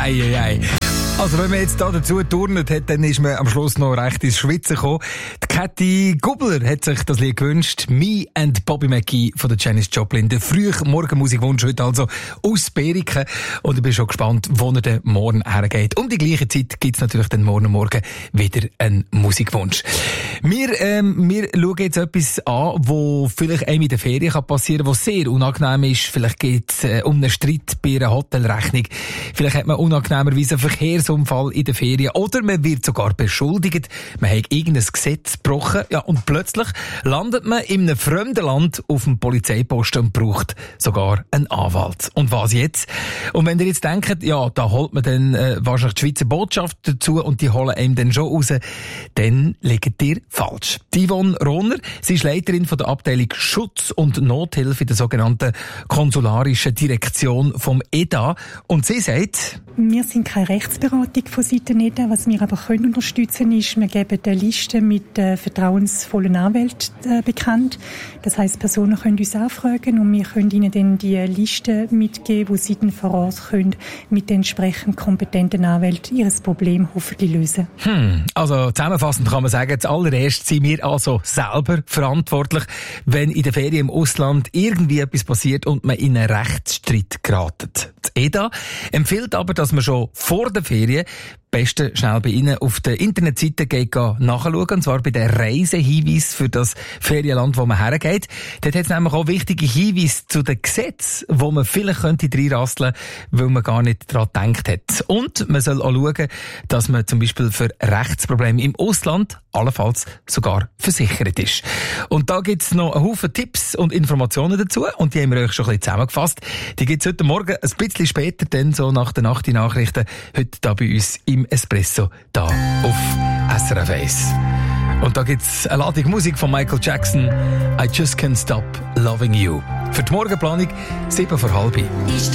Ei. Also wenn man jetzt da dazu turnet hat, dann ist man am Schluss noch recht ins Schwitzen gekommen. Die Kathi Gubler hat sich das Lied gewünscht. Me and Bobby McGee von der Janis Joplin. Der frühe Morgenmusikwunsch heute also aus Beriken. Und ich bin schon gespannt, wo er denn morgen hergeht. Um die gleiche Zeit gibt's natürlich dann morgen wieder einen Musikwunsch. Wir schauen jetzt etwas an, wo vielleicht einem in der Ferien passieren kann, was sehr unangenehm ist. Vielleicht geht's um einen Streit bei einer Hotelrechnung. Vielleicht hat man unangenehmerweise einen Verkehrsunfall in der Ferien. Oder man wird sogar beschuldigt, man hat irgendein Gesetz gebrochen. Ja, und plötzlich landet man in einem fremden Land auf dem Polizeiposten und braucht sogar einen Anwalt. Und was jetzt? Und wenn ihr jetzt denkt, ja, da holt man dann wahrscheinlich die Schweizer Botschaft dazu und die holen einem dann schon raus, dann liegt ihr falsch. Die Yvonne Rohner, sie ist Leiterin von der Abteilung Schutz und Nothilfe in der sogenannten konsularischen Direktion vom EDA. Und sie sagt: Wir sind keine Rechtsberatung von Seiten EDA. Was wir aber können unterstützen ist, wir geben eine Liste mit vertrauensvollen Anwälten bekannt. Das heisst, Personen können uns anfragen und wir können ihnen dann die Liste mitgeben, wo sie dann vor Ort können mit den entsprechend kompetenten Anwälten ihr Problem hoffentlich lösen. Also zusammenfassend kann man sagen, zuallererst sind wir also selber verantwortlich, wenn in der Ferien im Ausland irgendwie etwas passiert und man in einen Rechtsstreit geratet. Die EDA empfiehlt aber, dass man schon vor der Ferien besten schnell bei Ihnen auf der Internetseite nachschauen, und zwar bei den Reisehinweisen für das Ferienland, wo man hergeht. Dort hat es nämlich auch wichtige Hinweise zu den Gesetzen, wo man vielleicht könnte reinrasseln, weil man gar nicht daran gedacht hat. Und man soll auch schauen, dass man zum Beispiel für Rechtsprobleme im Ausland allenfalls sogar versichert ist. Und da gibt's noch einen Haufen Tipps und Informationen dazu, und die haben wir euch schon ein bisschen zusammengefasst. Die gibt's heute Morgen ein bisschen später, dann so nach den 8 Nachrichten, heute da bei uns im Espresso, da auf SRF 1. Und da gibt's eine Ladung Musik von Michael Jackson, I Just Can't Stop Loving You. Für die Morgenplanung 7:30.